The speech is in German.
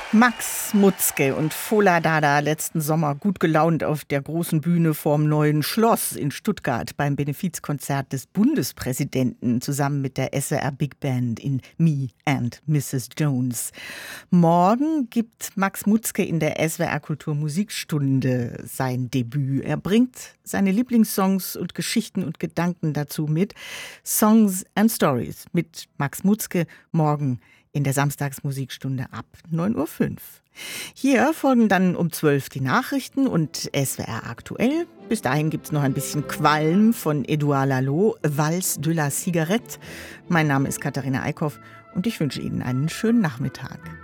Max Mutzke und Fola Dada letzten Sommer gut gelaunt auf der großen Bühne vorm Neuen Schloss in Stuttgart beim Benefizkonzert des Bundespräsidenten zusammen mit der SWR Big Band in Me and Mrs. Jones. Morgen gibt Max Mutzke in der SWR Kultur Musikstunde sein Debüt. Er bringt seine Lieblingssongs und Geschichten und Gedanken dazu mit. Songs and Stories mit Max Mutzke morgen in der Samstagsmusikstunde ab 9:05 Uhr. Hier folgen dann um 12 die Nachrichten und SWR aktuell. Bis dahin gibt's noch ein bisschen Qualm von Edouard Lalo, Valse de la Cigarette. Mein Name ist Katharina Eickhoff und ich wünsche Ihnen einen schönen Nachmittag.